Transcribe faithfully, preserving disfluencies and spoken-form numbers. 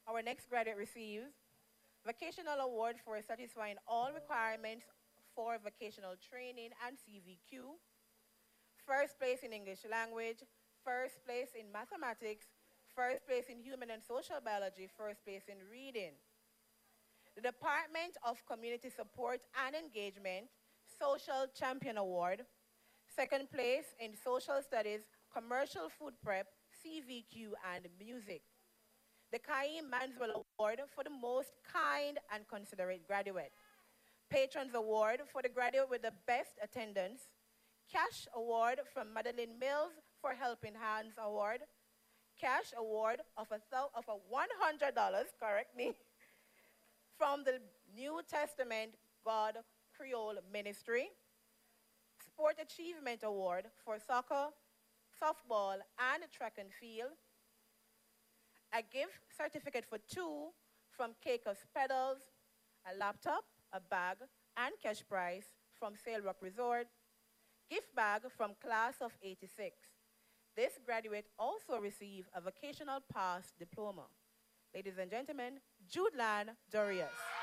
Our next graduate receives Vocational Award for satisfying all requirements for vocational training and C V Q, first place in English language, first place in mathematics, first place in human and social biology, first place in reading. The Department of Community Support and Engagement Social Champion Award, second place in Social Studies, Commercial Food Prep, C V Q, and Music. The Kaim Manswell Award for the most kind and considerate graduate. Patrons Award for the graduate with the best attendance. Cash Award from Madeline Mills for Helping Hands Award. Cash Award of a, of a one hundred dollars, correct me, from the New Testament God Creole Ministry. Sport Achievement Award for soccer, softball, and track and field. A gift certificate for two from Caicos Pedals, a laptop, a bag, and cash prize from Sail Rock Resort. Gift bag from class of eighty-six. This graduate also received a vocational pass diploma. Ladies and gentlemen, Judelan Dorius.